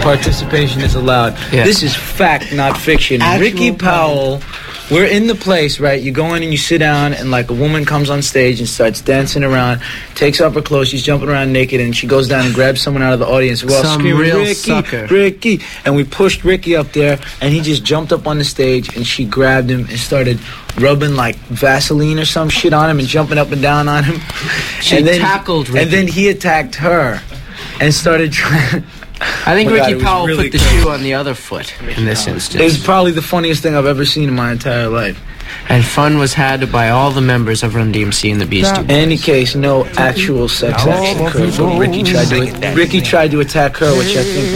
participation is allowed. Yeah. This is fact, not fiction. Actual Ricky Powell, we're in the place, right? You go in and you sit down, and like a woman comes on stage and starts dancing around, takes off her clothes, she's jumping around naked, and she goes down and grabs someone out of the audience. We're all Some screaming, real Ricky, sucker. Ricky. And we pushed Ricky up there, and he just jumped up on the stage, and she grabbed him and started rubbing like Vaseline or some shit on him and jumping up and down on him. She tackled Ricky. And then he attacked her and started trying. I think Oh my God, it Ricky was Powell really put the crazy. shoe on the other foot in this instance. It was probably the funniest thing I've ever seen in my entire life. And fun was had by all the members of Run DMC and the Beastie Boys. In any case, no actual sex action occurred. But Ricky tried to attack her, which I think